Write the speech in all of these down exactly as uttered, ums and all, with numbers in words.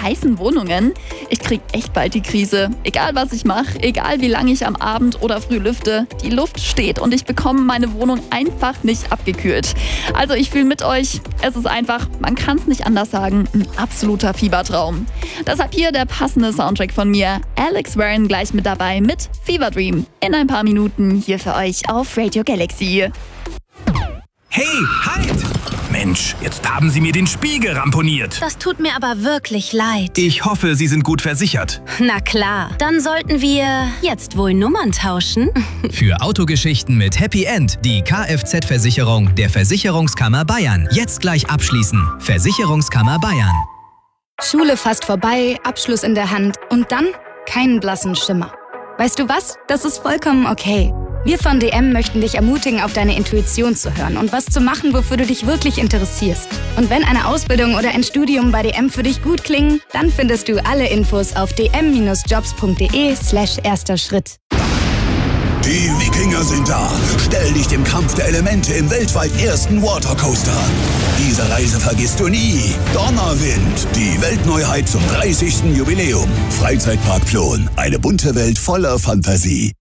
heißen Wohnungen. Ich krieg echt bald die Krise. Egal was ich mache, egal wie lange ich am Abend oder früh lüfte, die Luft steht und ich bekomme meine Wohnung einfach nicht abgekühlt. Also ich fühle mit euch, es ist einfach, man kann es nicht anders sagen, ein absoluter Fiebertraum. Deshalb hier der passende Soundtrack von mir. Alex Warren gleich mit dabei mit Fever Dream. In ein paar Minuten hier für euch auf Radio Galaxy. Hey, halt! Mensch, jetzt haben Sie mir den Spiegel ramponiert. Das tut mir aber wirklich leid. Ich hoffe, Sie sind gut versichert. Na klar, dann sollten wir jetzt wohl Nummern tauschen. Für Autogeschichten mit Happy End die Kfz-Versicherung der Versicherungskammer Bayern. Jetzt gleich abschließen. Versicherungskammer Bayern. Schule fast vorbei, Abschluss in der Hand und dann keinen blassen Schimmer. Weißt du was? Das ist vollkommen okay. Wir von D M möchten dich ermutigen, auf deine Intuition zu hören und was zu machen, wofür du dich wirklich interessierst. Und wenn eine Ausbildung oder ein Studium bei D M für dich gut klingen, dann findest du alle Infos auf dm-jobs.de slash erster Schritt. Die Wikinger sind da. Stell dich dem Kampf der Elemente im weltweit ersten Watercoaster an. Diese Reise vergisst du nie. Donnerwind, die Weltneuheit zum dreißigsten Jubiläum. Freizeitpark Plon, eine bunte Welt voller Fantasie.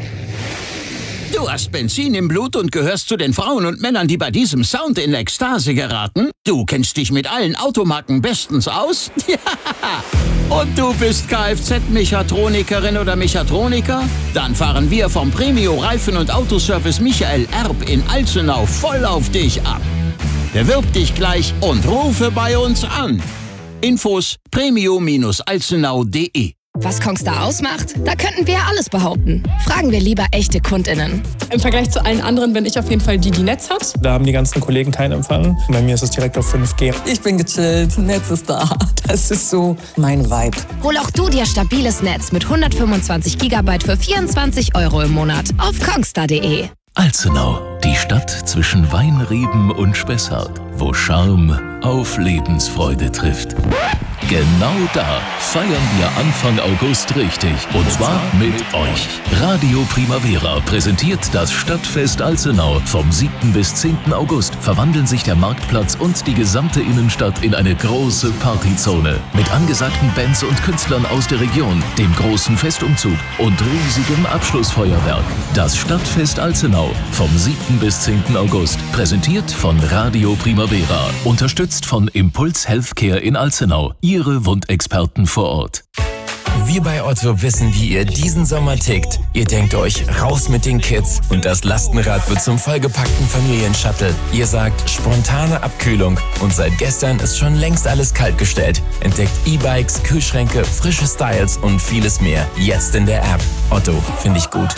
Du hast Benzin im Blut und gehörst zu den Frauen und Männern, die bei diesem Sound in Ekstase geraten? Du kennst dich mit allen Automarken bestens aus? Ja! Und du bist Kfz-Mechatronikerin oder Mechatroniker? Dann fahren wir vom Premio Reifen- und Autoservice Michael Erb in Alzenau voll auf dich ab. Bewirb dich gleich und rufe bei uns an. Infos premio Bindestrich alzenau punkt de. Was Kongstar ausmacht? Da könnten wir ja alles behaupten. Fragen wir lieber echte KundInnen. Im Vergleich zu allen anderen bin ich auf jeden Fall die, die Netz hat. Da haben die ganzen Kollegen keinen Empfang. Bei mir ist es direkt auf fünf G. Ich bin gechillt, Netz ist da. Das ist so mein Vibe. Hol auch du dir stabiles Netz mit hundertfünfundzwanzig Gigabyte für vierundzwanzig Euro im Monat auf kongstar punkt de. Alzenau, die Stadt zwischen Weinreben und Spessart, wo Charme auf Lebensfreude trifft. Genau da feiern wir Anfang August richtig. Und zwar mit euch. Radio Primavera präsentiert das Stadtfest Alzenau. Vom siebten bis zehnten August verwandeln sich der Marktplatz und die gesamte Innenstadt in eine große Partyzone. Mit angesagten Bands und Künstlern aus der Region, dem großen Festumzug und riesigem Abschlussfeuerwerk. Das Stadtfest Alzenau vom siebten bis zehnten August. Präsentiert von Radio Primavera. Unterstützt von Impuls Healthcare in Alzenau. Ihre Wundexperten vor Ort. Wir bei Otto wissen, wie ihr diesen Sommer tickt. Ihr denkt euch, raus mit den Kids und das Lastenrad wird zum vollgepackten Familienshuttle. Ihr sagt, spontane Abkühlung und seit gestern ist schon längst alles kaltgestellt. Entdeckt E-Bikes, Kühlschränke, frische Styles und vieles mehr. Jetzt in der App. Otto, finde ich gut.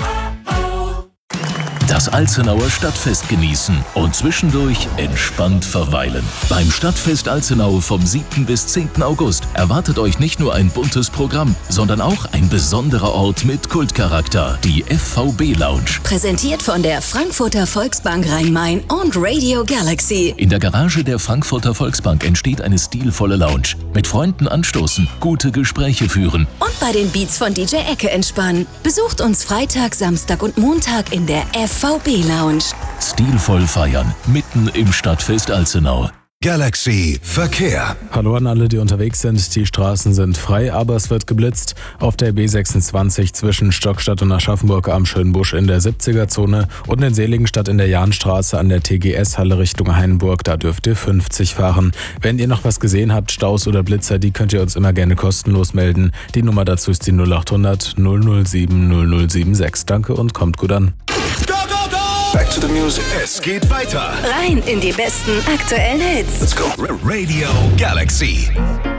Das Alzenauer Stadtfest genießen und zwischendurch entspannt verweilen. Beim Stadtfest Alzenau vom siebten bis zehnten August erwartet euch nicht nur ein buntes Programm, sondern auch ein besonderer Ort mit Kultcharakter, die F V B Lounge. Präsentiert von der Frankfurter Volksbank Rhein-Main und Radio Galaxy. In der Garage der Frankfurter Volksbank entsteht eine stilvolle Lounge. Mit Freunden anstoßen, gute Gespräche führen. Und bei den Beats von D J Ecke entspannen. Besucht uns Freitag, Samstag und Montag in der F V B Lounge. Stilvoll feiern, mitten im Stadtfest Alzenau. Galaxy Verkehr. Hallo an alle, die unterwegs sind. Die Straßen sind frei, aber es wird geblitzt. Auf der B sechsundzwanzig zwischen Stockstadt und Aschaffenburg am Schönbusch in der siebziger-Zone und in Seligenstadt in der Jahnstraße an der T G S-Halle Richtung Hainburg. Da dürft ihr fünfzig fahren. Wenn ihr noch was gesehen habt, Staus oder Blitzer, die könnt ihr uns immer gerne kostenlos melden. Die Nummer dazu ist die null achthundert null null sieben null null sieben sechs. Danke und kommt gut an. Back to the music. Es geht weiter. Rein in die besten aktuellen Hits. Let's go. Radio Galaxy.